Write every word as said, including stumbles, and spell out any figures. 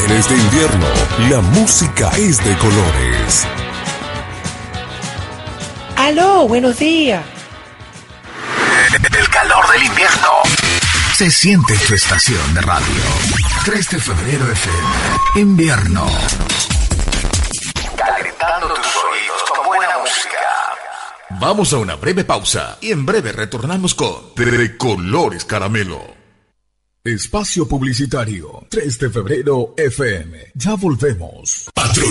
eres de invierno, la música es de colores. Aló, buenos días. El calor del invierno se siente en tu estación de radio. tres de febrero F M. Invierno. Calentando tus oídos con buena música. Vamos a una breve pausa y en breve retornamos con De Colores Caramelo. Espacio publicitario tres de febrero F M. Ya volvemos. Patrón.